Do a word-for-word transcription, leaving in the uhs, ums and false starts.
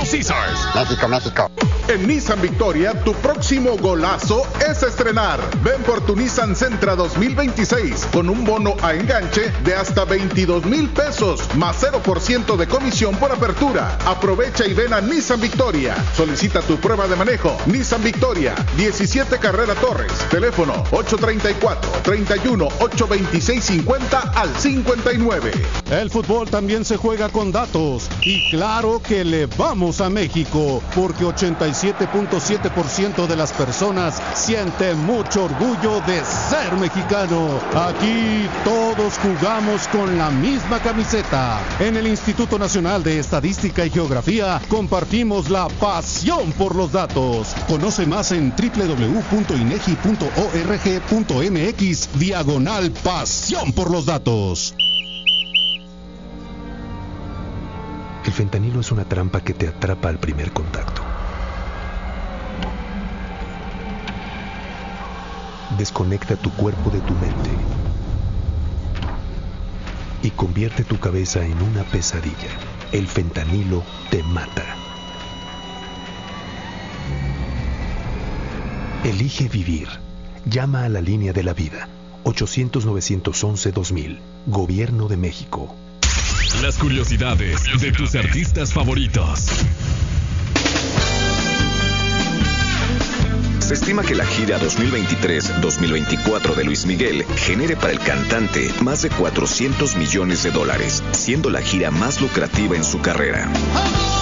Caesars. México, México. En Nissan Victoria, tu próximo golazo es estrenar. Ven por tu Nissan Sentra dos mil veintiséis con un bono a enganche de hasta veintidós mil pesos, más cero por ciento de comisión por apertura. Aprovecha y ven a Nissan Victoria. Solicita tu prueba de manejo. Nissan Victoria, diecisiete Carrera Torres. Teléfono ocho treinta y cuatro, treinta y uno, ocho veintiséis cincuenta al cincuenta y nueve. El fútbol también se juega con datos. Y claro que le vamos a México, porque ochenta y siete punto siete por ciento de las personas siente mucho orgullo de ser mexicano. Aquí todos jugamos con la misma camiseta. En el Instituto Nacional de Estadística y Geografía compartimos la pasión por los datos. Conoce más en doble u doble u doble u punto inegi punto org punto mx diagonal pasión por los datos. El fentanilo es una trampa que te atrapa al primer contacto. Desconecta tu cuerpo de tu mente y convierte tu cabeza en una pesadilla. El fentanilo te mata. Elige vivir. Llama a la línea de la vida. ochocientos, novecientos once, dos mil. Gobierno de México. Las curiosidades de tus artistas favoritos. Se estima que la gira dos mil veintitrés dos mil veinticuatro de Luis Miguel genere para el cantante más de cuatrocientos millones de dólares, siendo la gira más lucrativa en su carrera.